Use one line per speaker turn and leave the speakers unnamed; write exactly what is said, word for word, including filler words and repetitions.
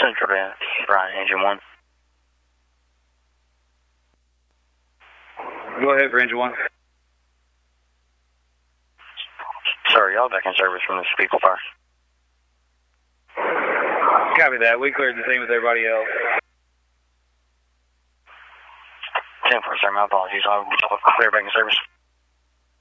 Central to Brian, engine one.
Go ahead for engine one.
Sorry, y'all back in service from the Speakle fire.
Copy that. We cleared the same as everybody else.
ten four, sir. My apologies. I'll clear back in service.